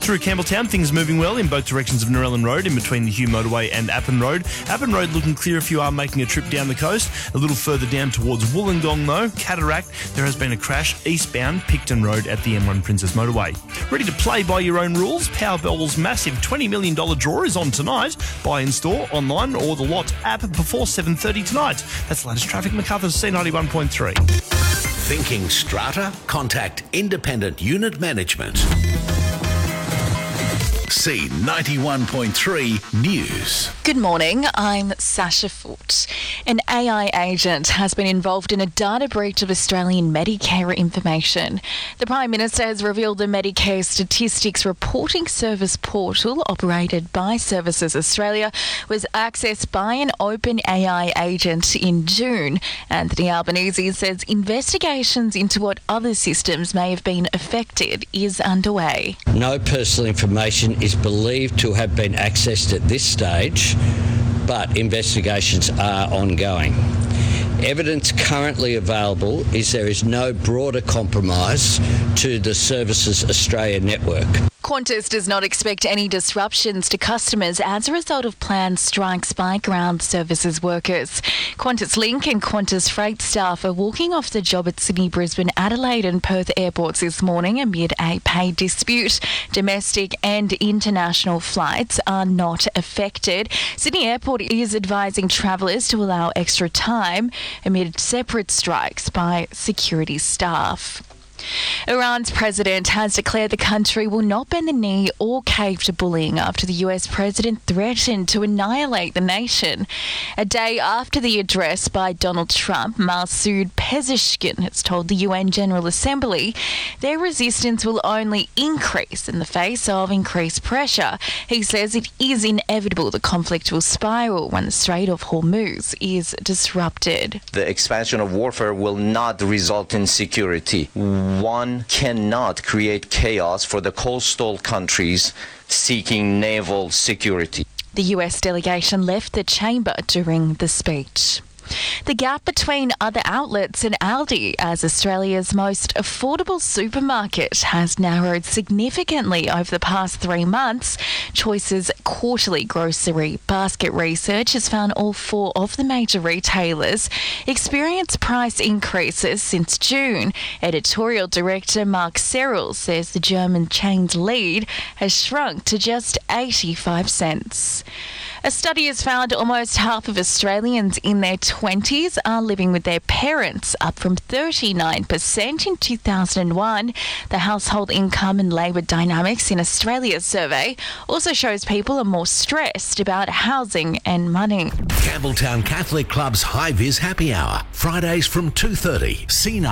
Through Campbelltown, things moving well in both directions of Narellan Road in between the Hugh Motorway and Appin Road. Appin Road looking clear if you are making a trip down the coast. A little further down towards Wollongong though, Cataract, there has been a crash eastbound Picton Road at the M1 Princess Motorway. Ready to play by your own rules? Powerball's massive $20 million draw is on tonight. Buy in store, online or the Lot app before 7:30 tonight. That's the latest traffic. MacArthur's C91.3. Thinking strata? Contact Independent Unit Management. C91.3 News. Good morning, I'm Sasha Foote. An AI agent has been involved in a data breach of Australian Medicare information. The Prime Minister has revealed the Medicare Statistics Reporting Service portal, operated by Services Australia, was accessed by an open AI agent in June. Anthony Albanese says investigations into what other systems may have been affected is underway. No personal information is believed to have been accessed at this stage, but investigations are ongoing. Evidence currently available is there is no broader compromise to the Services Australia network. Qantas does not expect any disruptions to customers as a result of planned strikes by ground services workers. Qantas Link and Qantas Freight staff are walking off the job at Sydney, Brisbane, Adelaide and Perth airports this morning amid a pay dispute. Domestic and international flights are not affected. Sydney Airport is advising travellers to allow extra time amid separate strikes by security staff. Iran's president has declared the country will not bend the knee or cave to bullying after the US president threatened to annihilate the nation. A day after the address by Donald Trump, Masoud Pezeshkian has told the UN General Assembly their resistance will only increase in the face of increased pressure. He says it is inevitable the conflict will spiral when the Strait of Hormuz is disrupted. The expansion of warfare will not result in security. One cannot create chaos for the coastal countries seeking naval security. The US delegation left the chamber during the speech. The gap between other outlets and Aldi as Australia's most affordable supermarket has narrowed significantly over the past 3 months. Choice's quarterly grocery basket research has found all 4 of the major retailers experienced price increases since June. Editorial director Mark Serrell says the German chain's lead has shrunk to just 85 cents. A study has found almost half of Australians in their 20s are living with their parents, up from 39% in 2001. The Household Income and Labour Dynamics in Australia survey also shows people are more stressed about housing and money. Campbelltown Catholic Club's High Vis Happy Hour, Fridays from 2:30.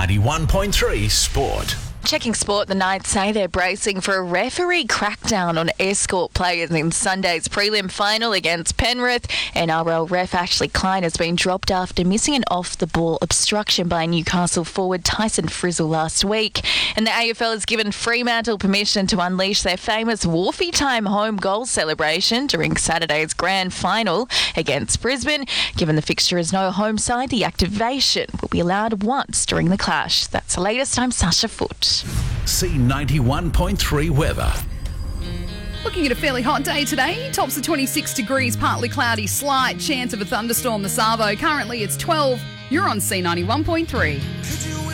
C91.3 Sport. Checking sport, the Knights say they're bracing for a referee crackdown on Escort players in Sunday's prelim final against Penrith. NRL ref Ashley Klein has been dropped after missing an off-the-ball obstruction by Newcastle forward Tyson Frizzle last week. And the AFL has given Fremantle permission to unleash their famous Wharfie time home goal celebration during Saturday's grand final against Brisbane. Given the fixture is no home side, the activation will be allowed once during the clash. That's the latest. I'm Sasha Foote. C91.3 weather. Looking at a fairly hot day today. Tops of 26 degrees, partly cloudy, slight chance of a thunderstorm this arvo. Currently it's 12. You're on C91.3.